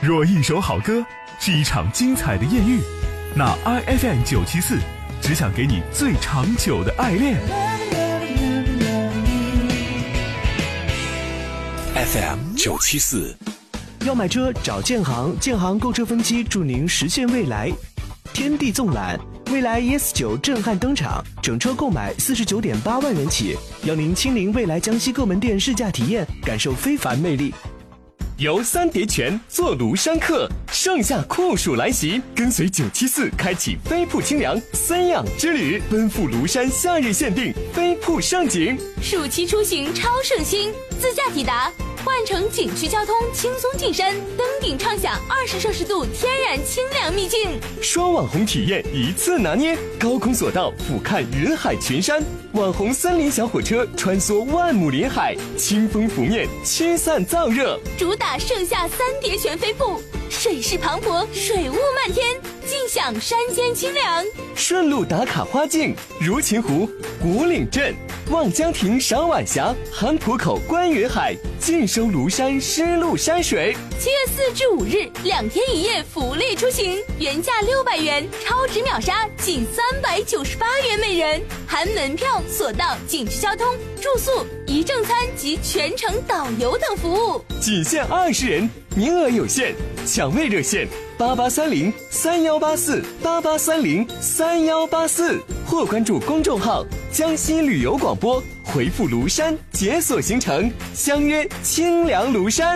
若一首好歌是一场精彩的艳遇，那 IFM 974只想给你最长久的爱恋。 FM 974， 要买车找建行，建行购车分期助您实现未来。天地纵览，蔚来 ES9 震撼登场，整车购买49.8万元起，邀您亲临蔚来江西各门店试驾体验，感受非凡魅力。 游三叠泉，坐庐山客，盛夏酷暑来袭，跟随974开启飞瀑清凉森养之旅，奔赴庐山夏日限定飞瀑盛景。 暑期出行超省心，自驾抵达，换乘景区交通轻松进山，登顶畅享20摄氏度天然清凉秘境。 双网红体验一次拿捏，高空索道俯瞰云海群山，网红森林小火车穿梭万亩林海，清风拂面驱散燥热。 主打盛夏三叠泉飞瀑，水势磅礴，水雾漫天，尽享山间清凉。 顺路打卡花境，如琴湖、古岭镇、望江亭赏晚霞，韩浦口观云海，尽收庐山湿漉山水。 7月4至5日2天1夜福利出行，原价600元，超值秒杀仅398元每人，含门票、索道、景区交通、住宿、一正餐及全程导游等服务， 仅限20人，名额有限，抢位热线8830-3184，8830-3184，或关注公众号江西旅游广播，回复庐山解锁行程，相约清凉庐山。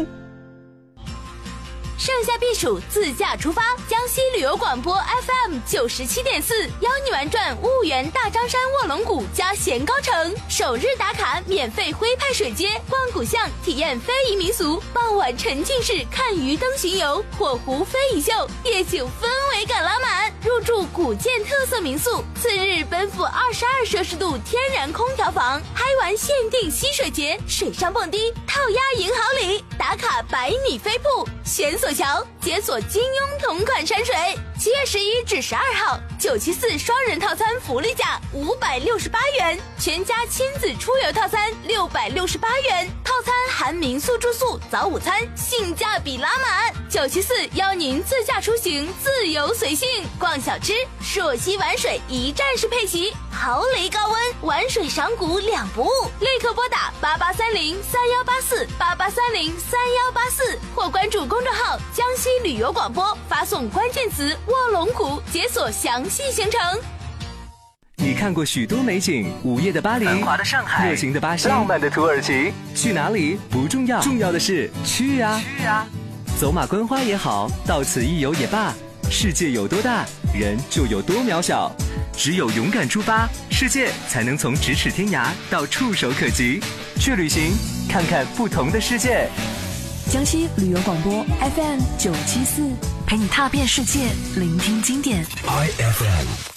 盛夏避暑，自驾出发！江西旅游广播 FM 97.4，邀你玩转婺源大张山卧龙谷加咸高城，首日打卡免费徽派水街，逛古巷，体验非遗民俗，傍晚沉浸式看鱼灯巡游，火湖非遗秀，夜景氛围感拉满，入住古建特色民宿。次日奔赴22摄氏度天然空调房，嗨玩限定溪水节，水上蹦迪，套鸭赢好礼，打卡100米飞瀑，悬索桥，解锁金庸同款山水。7月11至12号，974双人套餐福利价568元，全家亲子出游套餐668元，套餐含民宿住宿、早午餐，性价比拉满。974邀您自驾出行，自由随性，逛小吃，朔溪玩水一站式配席，豪雷高温，玩水赏谷2不误。立刻拨打8830-3184，8830-3184，或关注公众号江西旅游广播，发送关键词卧龙谷，解锁详细行程。 你看过许多美景，午夜的巴黎，繁华的上海，热情的巴西，浪漫的土耳其。去哪里不重要，重要的是去啊！走马观花也好，到此一游也罢，世界有多大，人就有多渺小。只有勇敢出发，世界才能从咫尺天涯到触手可及。去旅行，看看不同的世界。 江西旅游广播 FM 974，陪你踏遍世界，聆听经典。 IFM